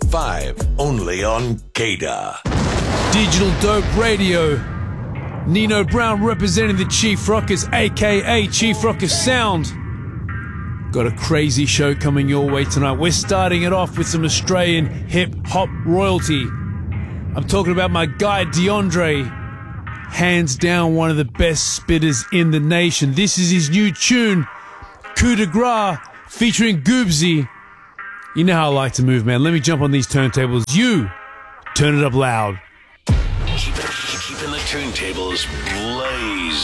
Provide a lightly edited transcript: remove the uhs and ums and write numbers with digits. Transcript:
5, only on Gata. Digital Dope Radio. Nino Brown representing the Chief Rockers, aka Chief Rockers Sound. Got a crazy show coming your way tonight. We're starting it off with some Australian hip-hop royalty. I'm talking about my guy DeAndre. Hands down one of the best spitters in the nation. This is his new tune, Coup de Grace, featuring Goobsy. You know how I like to move, man. Let me jump on these turntables. You, turn it up loud. Keeping the turntables blazing.